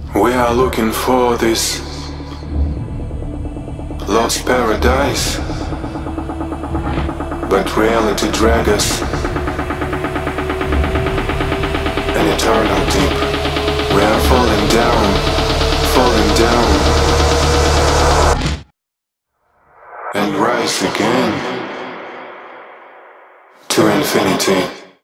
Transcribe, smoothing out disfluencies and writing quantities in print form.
We are looking for this lost paradise, but reality drags us an eternal deep. We are falling down, and rise again to infinity.